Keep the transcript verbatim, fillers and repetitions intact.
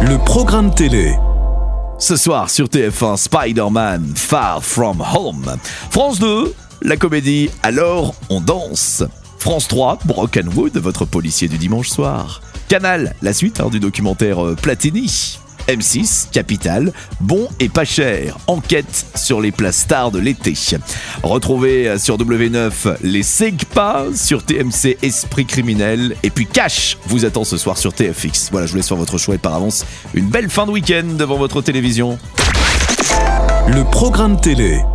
Le programme télé. Ce soir sur T F un, Spider-Man Far From Home. France deux, la comédie Alors on danse. France trois, Brokenwood, votre policier du dimanche soir. Canal, la suite hein, du documentaire euh, Platini. M six, Capital, Bon et pas cher, enquête sur les places stars de l'été. Retrouvez sur W neuf les Segpa, sur T M C Esprit criminel, et puis Cash vous attend ce soir sur T F X. Voilà, je vous laisse faire votre choix et par avance, une belle fin de week-end devant votre télévision. Le programme télé.